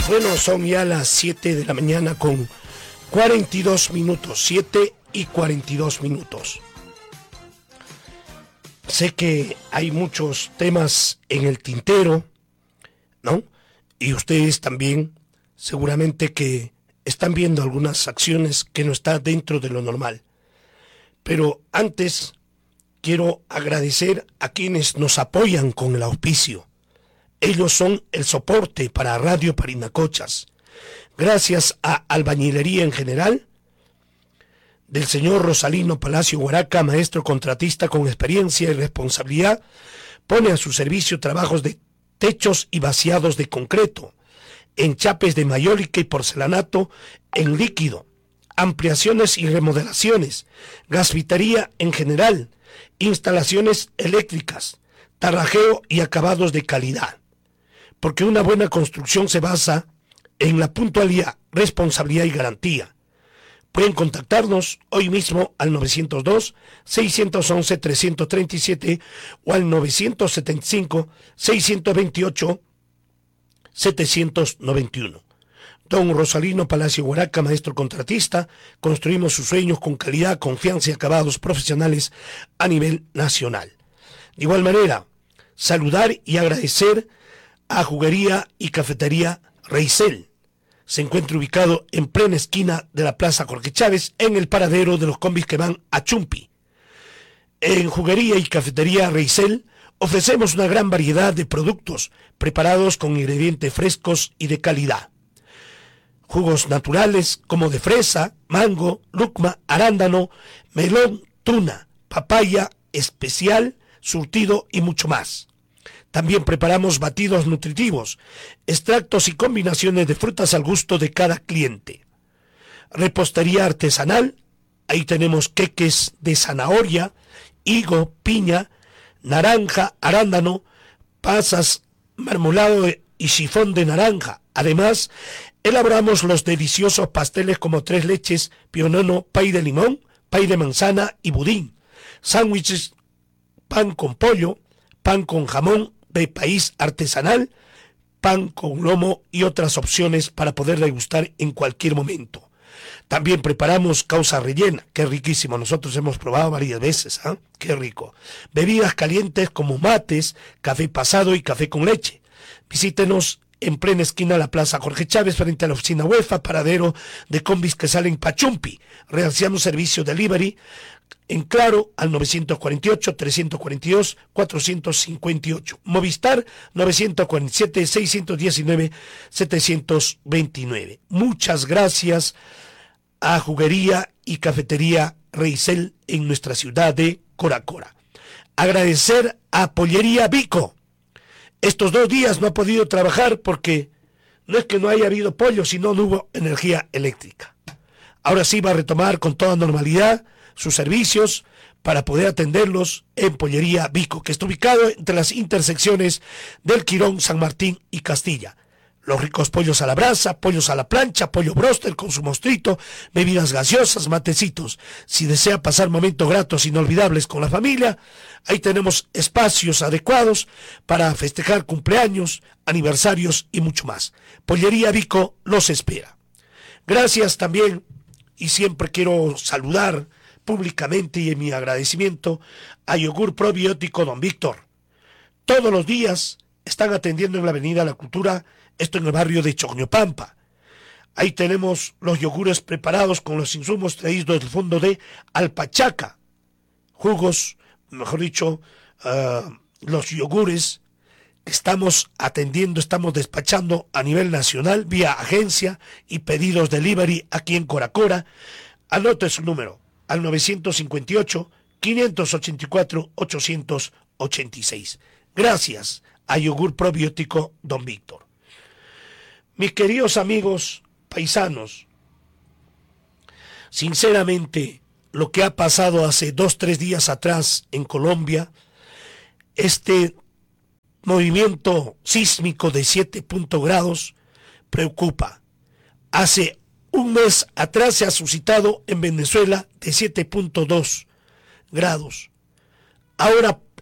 Bueno, son ya las 7 de la mañana con 42 minutos, 7:42. Sé que hay muchos temas en el tintero, ¿no? Y ustedes también, seguramente que están viendo algunas acciones que no están dentro de lo normal. Pero antes, quiero agradecer a quienes nos apoyan con el auspicio. Ellos son el soporte para Radio Parinacochas. Gracias a Albañilería en General, del señor Rosalino Palacio Huaraca, maestro contratista con experiencia y responsabilidad, pone a su servicio trabajos de techos y vaciados de concreto, enchapes de mayólica y porcelanato en líquido, ampliaciones y remodelaciones, gasfitería en general, instalaciones eléctricas, tarrajeo y acabados de calidad. Porque una buena construcción se basa en la puntualidad, responsabilidad y garantía. Pueden contactarnos hoy mismo al 902-611-337 o al 975-628-791. Don Rosalino Palacio Huaraca, maestro contratista, construimos sus sueños con calidad, confianza y acabados profesionales a nivel nacional. De igual manera, saludar y agradecer a Juguería y Cafetería Reisel. Se encuentra ubicado en plena esquina de la Plaza Jorge Chávez, en el paradero de los combis que van a Chumpi. En Juguería y Cafetería Reisel ofrecemos una gran variedad de productos preparados con ingredientes frescos y de calidad. Jugos naturales como de fresa, mango, lucma, arándano, melón, tuna, papaya especial, surtido y mucho más. También preparamos batidos nutritivos, extractos y combinaciones de frutas al gusto de cada cliente. Repostería artesanal, ahí tenemos queques de zanahoria, higo, piña, naranja, arándano, pasas, marmolado y sifón de naranja. Además, elaboramos los deliciosos pasteles como tres leches, pionono, pay de limón, pay de manzana y budín. Sándwiches, pan con pollo, pan con jamón de país artesanal, pan con lomo y otras opciones para poder degustar en cualquier momento. También preparamos causa rellena, que es riquísimo, nosotros hemos probado varias veces, ¿eh? Qué rico. Bebidas calientes como mates, café pasado y café con leche. Visítenos en plena esquina de la Plaza Jorge Chávez, frente a la oficina UEFA, paradero de combis que salen Pachumpi. Realizamos servicio delivery en Claro al 948-342-458. Movistar 947-619-729. Muchas gracias a Juguería y Cafetería Reisel en nuestra ciudad de Coracora. Agradecer a Pollería Vico. Estos 2 días no ha podido trabajar porque no es que no haya habido pollo, sino no hubo energía eléctrica. Ahora sí va a retomar con toda normalidad sus servicios para poder atenderlos en Pollería Vico, que está ubicado entre las intersecciones del Quirón, San Martín y Castilla. Los ricos pollos a la brasa, pollos a la plancha, pollo bróster con su mostrito, bebidas gaseosas, matecitos. Si desea pasar momentos gratos inolvidables con la familia, ahí tenemos espacios adecuados para festejar cumpleaños, aniversarios y mucho más. Pollería Vico los espera. Gracias también, y siempre quiero saludar públicamente y en mi agradecimiento a Yogur Probiótico Don Víctor. Todos los días están atendiendo en la Avenida La Cultura, esto en el barrio de Chogñopampa. Ahí tenemos los yogures preparados con los insumos traídos del fondo de Alpachaca. Jugos, mejor dicho, los yogures que estamos atendiendo, estamos despachando a nivel nacional vía agencia y pedidos delivery aquí en Coracora. Anote su número al 958-584-886. Gracias a Yogur Probiótico Don Víctor. Mis queridos amigos paisanos, sinceramente, lo que ha pasado hace 2-3 días atrás en Colombia, este movimiento sísmico de 7 grados, preocupa. Hace un mes atrás se ha suscitado en Venezuela de 7.2 grados. Ahora